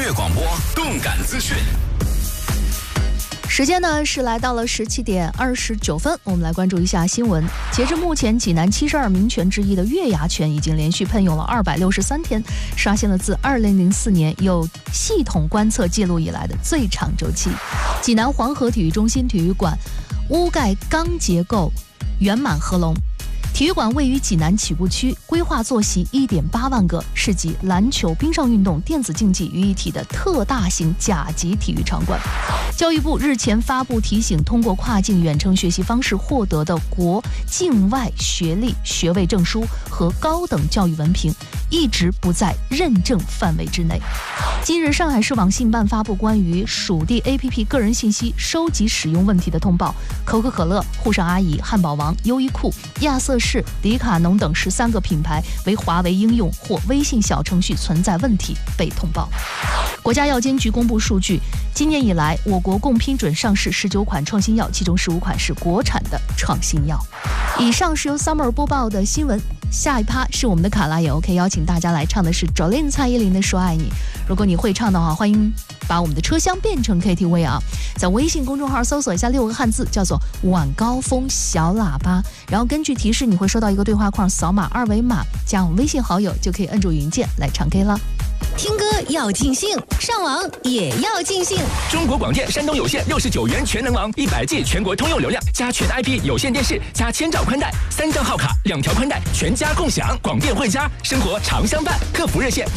乐广播，动感资讯。 时间呢是来到了17点29分，我们来关注一下新闻。截至目前，济南72民权之一的月牙泉已经连续喷涌了263天，刷新了自2004年有系统观测记录以来的最长周期。济南黄河体育中心体育馆屋盖钢结构圆满合龙。体育馆位于济南起步区，规划坐席1.8万个，是集篮球、冰上运动、电子竞技于一体的特大型甲级体育场馆。教育部日前发布提醒，通过跨境远程学习方式获得的国境外学历、学位证书和高等教育文凭，一直不在认证范围之内。近日，上海市网信办发布关于属地 APP 个人信息收集使用问题的通报，可口可乐、沪上阿姨、汉堡王、优衣库、亚瑟士、迪卡侬等13个品牌为华为应用或微信小程序存在问题被通报。国家药监局公布数据，今年以来，我国共批准上市19款创新药，其中15款是国产的创新药。以上是由 Summer 播报的新闻，下一趴是我们的卡拉也 OK， 邀请大家来唱的是 Jolin 蔡依林的《说爱你》。如果你会唱的话，欢迎把我们的车厢变成 KTV 啊！在微信公众号搜索一下6个汉字，叫做晚高峰小喇叭，然后根据提示你会收到一个对话框，扫码2维码加我们微信好友，就可以摁住语音键来唱 K 了。 听歌要尽兴，上网也要尽兴。 中国广电山东有线69元全能王，100G 全国通用流量，加全 IP 有线电视，加千兆宽带，3张号卡，2条宽带，全家共享。广电汇家，生活常相伴。客服热线